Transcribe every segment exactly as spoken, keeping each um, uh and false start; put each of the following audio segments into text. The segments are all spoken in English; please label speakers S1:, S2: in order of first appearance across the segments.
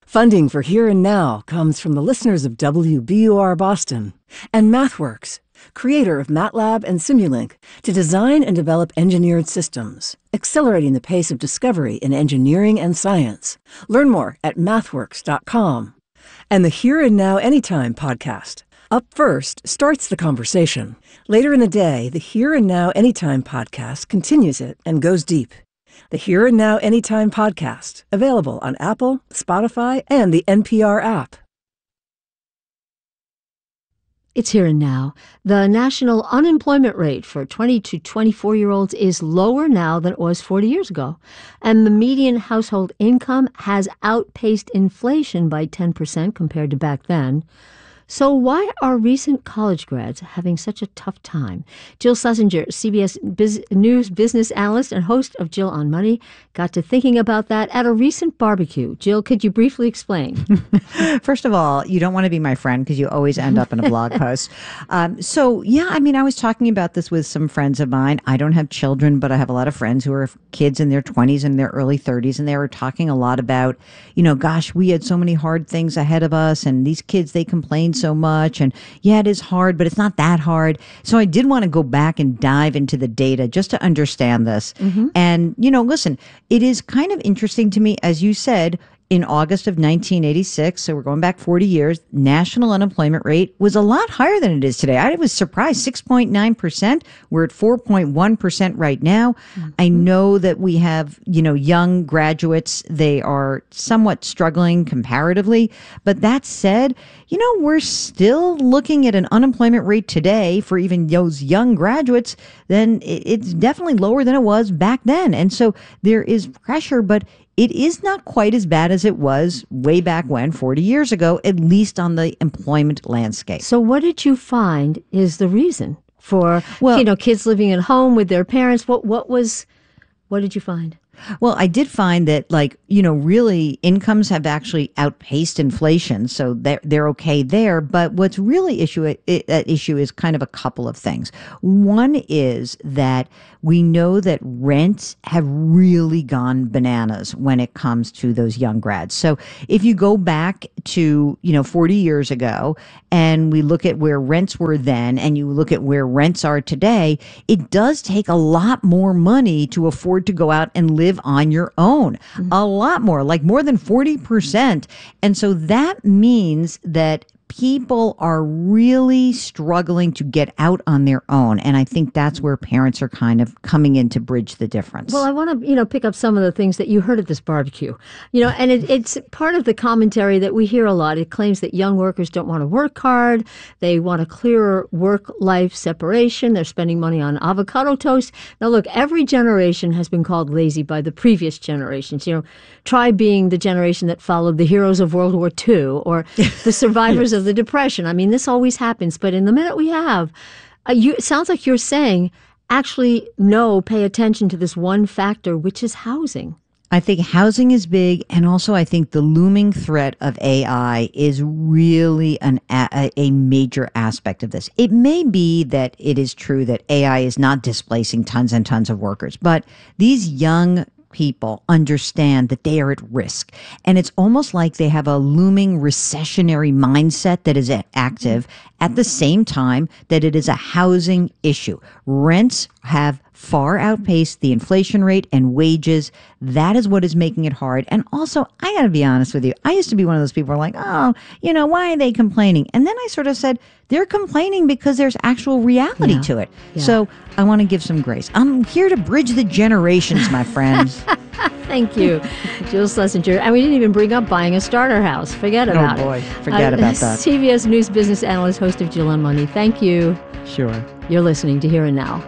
S1: Funding for Here and Now comes from the listeners of W B U R Boston and MathWorks, creator of MATLAB and Simulink, to design and develop engineered systems, accelerating the pace of discovery in engineering and science. Learn more at mathworks dot com. And the Here and Now Anytime podcast. Up First starts the conversation. Later in the day, the Here and Now Anytime podcast continues it and goes deep. The Here and Now Anytime podcast, available on Apple, Spotify, and the N P R app.
S2: It's here and now. The national unemployment rate for twenty to twenty-four-year-olds is lower now than it was forty years ago. And the median household income has outpaced inflation by ten percent compared to back then. So why are recent college grads having such a tough time? Jill Schlesinger, C B S Biz- News business analyst and host of Jill on Money, got to thinking about that at a recent barbecue. Jill, could you briefly explain?
S3: First of all, you don't want to be my friend because you always end up in a blog post. Um, so, yeah, I mean, I was talking about this with some friends of mine. I don't have children, but I have a lot of friends who are kids in their twenties and their early thirties, and they were talking a lot about, you know, gosh, we had so many hard things ahead of us, and these kids, they complained so much, and yeah, it is hard, but it's not that hard. So I did want to go back and dive into the data just to understand this. Mm-hmm. And, you know, listen, it is kind of interesting to me, as you said, in August of nineteen eighty-six, so we're going back forty years, national unemployment rate was a lot higher than it is today. I was surprised, six point nine percent. We're at four point one percent right now. Mm-hmm. I know that we have, you know, young graduates. They are somewhat struggling comparatively. But that said, you know, we're still looking at an unemployment rate today for even those young graduates. Then it's definitely lower than it was back then. And so there is pressure, but it is not quite as bad as it was way back when, forty years ago, at least on the employment landscape.
S2: So what did you find is the reason for,
S3: well,
S2: you know, kids living at home with their parents? What what was, what did you find?
S3: Well, I did find that, like, you know, really incomes have actually outpaced inflation, so they're, they're okay there. But what's really issue at issue is kind of a couple of things. One is that we know that rents have really gone bananas when it comes to those young grads. So if you go back to, you know, forty years ago and we look at where rents were then and you look at where rents are today, it does take a lot more money to afford to go out and live on your own. Mm-hmm. A lot more, like more than forty percent. And so that means that people are really struggling to get out on their own. And I think that's where parents are kind of coming in to bridge the difference.
S2: Well, I want to, you know, pick up some of the things that you heard at this barbecue, you know, and it, it's part of the commentary that we hear a lot. It claims that young workers don't want to work hard. They want a clearer work-life separation. They're spending money on avocado toast. Now, look, every generation has been called lazy by the previous generations. You know, try being the generation that followed the heroes of World War Two or the survivors of the Depression. I mean, this always happens. But in the minute we have, uh, you, it sounds like you're saying, actually, no, pay attention to this one factor, which is housing.
S3: I think housing is big. And also, I think the looming threat of A I is really an, a, a major aspect of this. It may be that it is true that A I is not displacing tons and tons of workers, but these young people understand that they are at risk. And it's almost like they have a looming recessionary mindset that is active at the same time that it is a housing issue. Rents have far outpaced the inflation rate and wages. That is what is making it hard. And also, I got to be honest with you, I used to be one of those people who are like, oh, you know, why are they complaining? And then I sort of said, they're complaining because there's actual reality
S2: yeah.
S3: to it.
S2: Yeah.
S3: So I want to give some grace. I'm here to bridge the generations, my friends.
S2: Thank you, Jill Schlesinger. And we didn't even bring up buying a starter house. Forget about it.
S3: Oh, boy. Forget uh, about that.
S2: C B S News business analyst, host of Jill on Money. Thank you.
S3: Sure.
S2: You're listening to Here and Now.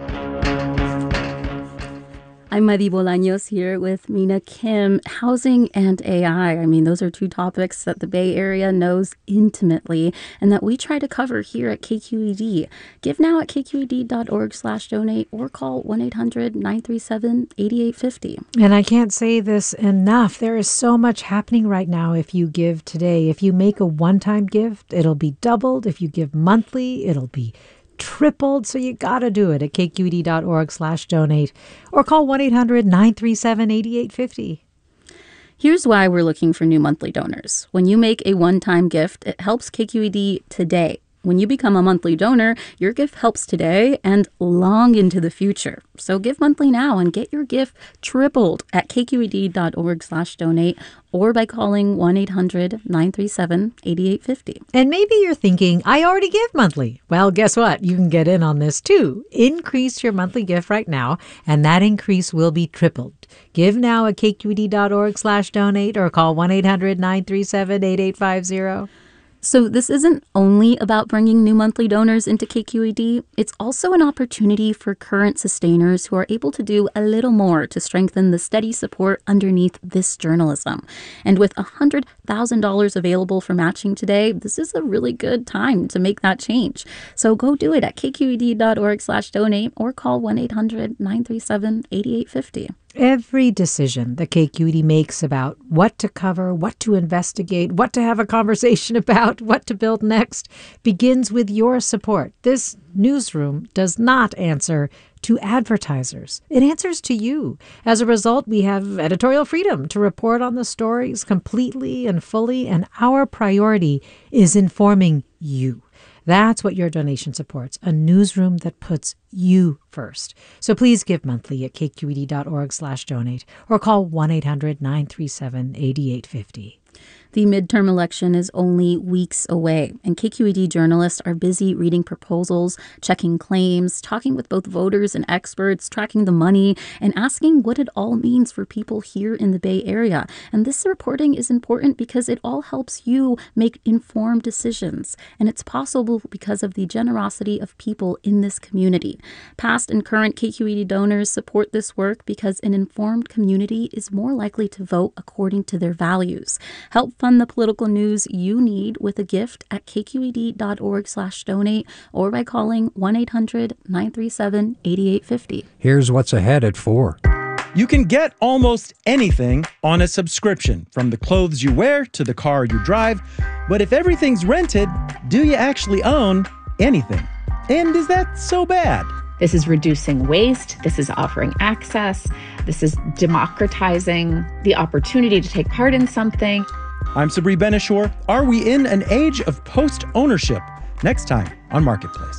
S4: I'm Madi Bolaños here with Mina Kim. Housing and A I. I mean, those are two topics that the Bay Area knows intimately and that we try to cover here at K Q E D. Give now at kqed.org slash donate or call one eight hundred nine three seven eight eight five zero.
S5: And I can't say this enough. There is so much happening right now if you give today. If you make a one-time gift, it'll be doubled. If you give monthly, it'll be tripled. So you got to do it at kqed.org slash donate or call one eight hundred nine three seven eight eight five zero.
S4: Here's why we're looking for new monthly donors. When you make a one-time gift, it helps K Q E D today. When you become a monthly donor, your gift helps today and long into the future. So give monthly now and get your gift tripled at kqed.org slash donate or by calling one eight hundred nine three seven eight eight five zero.
S5: And maybe you're thinking, I already give monthly. Well, guess what? You can get in on this too. Increase your monthly gift right now, and that increase will be tripled. Give now at kqed.org slash donate or call one eight hundred nine three seven eight eight five zero.
S4: So this isn't only about bringing new monthly donors into K Q E D. It's also an opportunity for current sustainers who are able to do a little more to strengthen the steady support underneath this journalism. And with one hundred thousand dollars available for matching today, this is a really good time to make that change. So go do it at kqed.org slash donate or call one eight hundred nine three seven eight eight five zero.
S5: Every decision that K Q E D makes about what to cover, what to investigate, what to have a conversation about, what to build next, begins with your support. This newsroom does not answer to advertisers. It answers to you. As a result, we have editorial freedom to report on the stories completely and fully, and our priority is informing you. That's what your donation supports, a newsroom that puts you first. So please give monthly at kqed.org slash donate or call one eight hundred nine three seven eight eight five zero.
S4: The midterm election is only weeks away, and K Q E D journalists are busy reading proposals, checking claims, talking with both voters and experts, tracking the money, and asking what it all means for people here in the Bay Area. And this reporting is important because it all helps you make informed decisions, and it's possible because of the generosity of people in this community. Past and current K Q E D donors support this work because an informed community is more likely to vote according to their values. Help fund the political news you need with a gift at kqed.org slash donate or by calling one eight hundred nine three seven eight eight five zero.
S6: Here's what's ahead at four.
S7: You can get almost anything on a subscription, from the clothes you wear to the car you drive. But if everything's rented, do you actually own anything? And is that so bad?
S8: This is reducing waste. This is offering access. This is democratizing the opportunity to take part in something.
S7: I'm Sabri Benishore. Are we in an age of post-ownership? Next time on Marketplace.